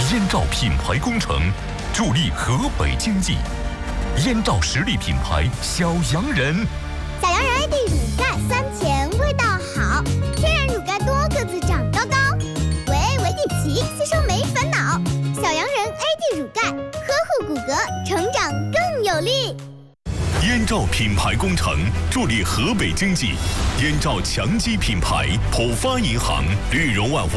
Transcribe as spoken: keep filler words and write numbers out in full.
燕赵品牌工程助力河北经济。燕赵实力品牌小洋人， 小洋人 A D 乳钙酸甜味道好，天然乳钙多个子长高高，维维地奇吸收没烦恼。小洋人 A D 乳钙呵护骨骼，成长更有力。 燕赵品牌工程助力河北经济。燕赵强基品牌，浦发银行，绿荣万物